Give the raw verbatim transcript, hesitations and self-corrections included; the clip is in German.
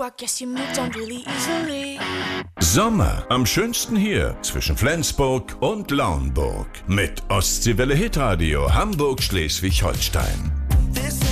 I guess you moved on really easily. Sommer am schönsten hier zwischen Flensburg und Lauenburg mit Ostseewelle Hitradio Hamburg-Schleswig-Holstein.